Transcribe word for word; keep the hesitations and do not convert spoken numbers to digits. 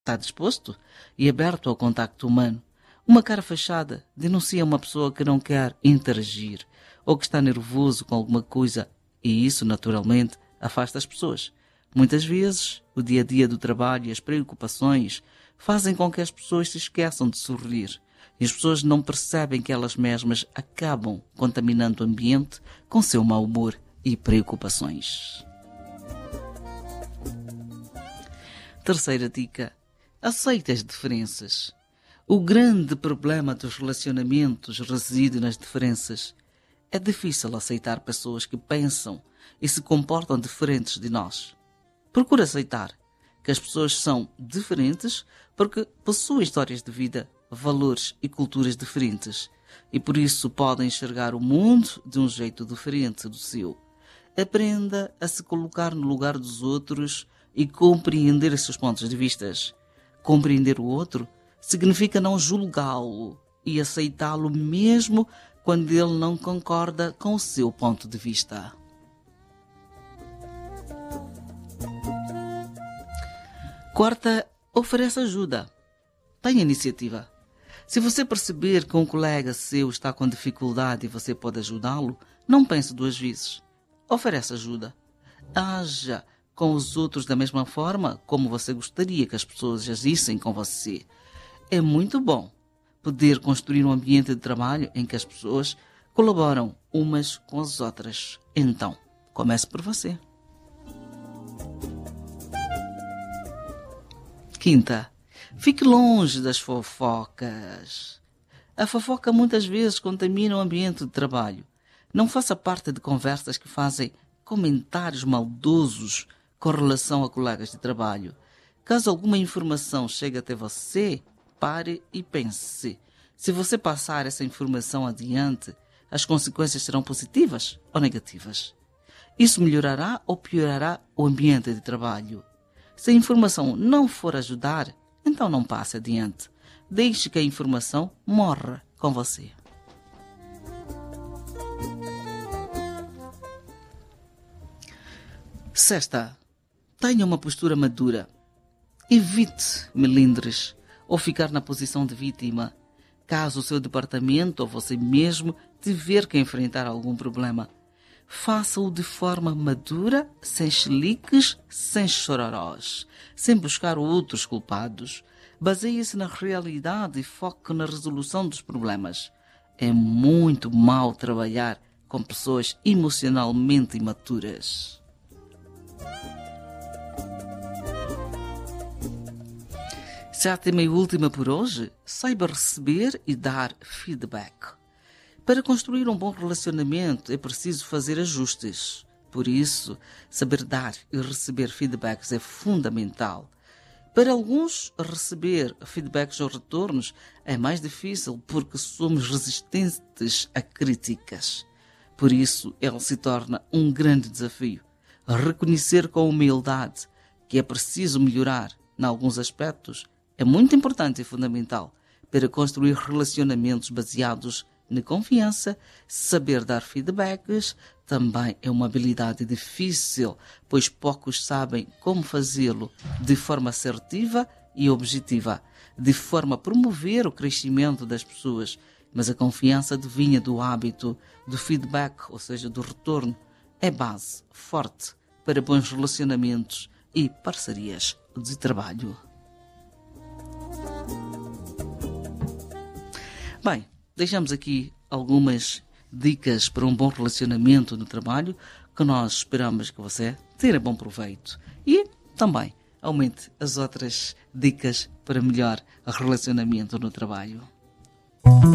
está disposto e aberto ao contacto humano. Uma cara fechada denuncia uma pessoa que não quer interagir ou que está nervoso com alguma coisa e isso, naturalmente, afasta as pessoas. Muitas vezes, o dia-a-dia do trabalho e as preocupações fazem com que as pessoas se esqueçam de sorrir e as pessoas não percebem que elas mesmas acabam contaminando o ambiente com seu mau humor e preocupações. Terceira dica: aceite as diferenças. O grande problema dos relacionamentos reside nas diferenças. É difícil aceitar pessoas que pensam e se comportam diferentes de nós. Procure aceitar que as pessoas são diferentes porque possuem histórias de vida, valores e culturas diferentes e por isso podem enxergar o mundo de um jeito diferente do seu. Aprenda a se colocar no lugar dos outros e compreender os seus pontos de vista. Compreender o outro significa não julgá-lo e aceitá-lo mesmo quando ele não concorda com o seu ponto de vista. Quarta, ofereça ajuda. Tenha iniciativa. Se você perceber que um colega seu está com dificuldade e você pode ajudá-lo, não pense duas vezes. Ofereça ajuda. Haja com os outros da mesma forma como você gostaria que as pessoas agissem com você. É muito bom poder construir um ambiente de trabalho em que as pessoas colaboram umas com as outras. Então, comece por você. Quinta, fique longe das fofocas. A fofoca muitas vezes contamina o ambiente de trabalho. Não faça parte de conversas que fazem comentários maldosos com relação a colegas de trabalho. Caso alguma informação chegue até você, pare e pense. Se você passar essa informação adiante, as consequências serão positivas ou negativas? Isso melhorará ou piorará o ambiente de trabalho? Se a informação não for ajudar, então não passe adiante. Deixe que a informação morra com você. Sexta, tenha uma postura madura. Evite melindres ou ficar na posição de vítima. Caso o seu departamento ou você mesmo tiver que enfrentar algum problema, faça-o de forma madura, sem chiliques, sem chororós, sem buscar outros culpados. Baseie-se na realidade e foque na resolução dos problemas. É muito mau trabalhar com pessoas emocionalmente imaturas. Sétima e última por hoje, saiba receber e dar feedback. Para construir um bom relacionamento é preciso fazer ajustes. Por isso, saber dar e receber feedbacks é fundamental. Para alguns, receber feedbacks ou retornos é mais difícil porque somos resistentes a críticas. Por isso, ele se torna um grande desafio. Reconhecer com humildade que é preciso melhorar em alguns aspectos é muito importante e fundamental para construir relacionamentos baseados na confiança. Saber dar feedbacks também é uma habilidade difícil, pois poucos sabem como fazê-lo de forma assertiva e objetiva, de forma a promover o crescimento das pessoas. Mas a confiança adivinha do hábito do feedback, ou seja, do retorno, é base forte para bons relacionamentos e parcerias de trabalho. Bem, deixamos aqui algumas dicas para um bom relacionamento no trabalho que nós esperamos que você tenha bom proveito e também aumente as outras dicas para melhor relacionamento no trabalho.